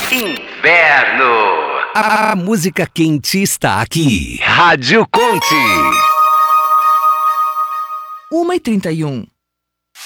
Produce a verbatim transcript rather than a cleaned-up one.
Inverno. A música quente está aqui. Rádio Conte. uma e trinta e um.